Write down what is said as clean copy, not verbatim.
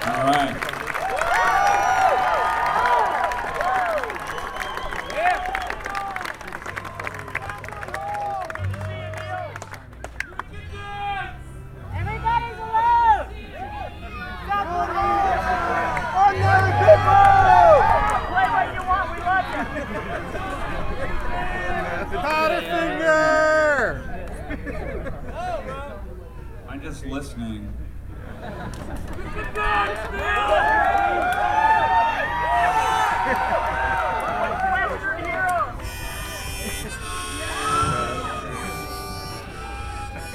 All right. Everybody's alone! Play what you want, we love you! I'm just listening.